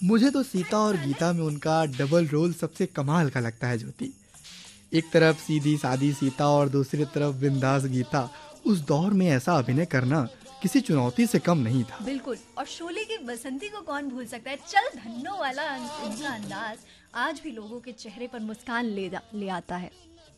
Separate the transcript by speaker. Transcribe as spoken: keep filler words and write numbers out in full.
Speaker 1: मुझे तो सीता और गीता में उनका डबल रोल सबसे कमाल का लगता है ज्योति। एक तरफ सीधी सादी सीता और दूसरी तरफ बिंदास गीता। उस दौर में ऐसा अभिनय करना किसी चुनौती से कम नहीं था।
Speaker 2: बिल्कुल, और शोले की बसंती को कौन भूल सकता है। चल धन्नो वाला उनका अंदाज आज भी लोगों के चेहरे पर मुस्कान ले ले आता है।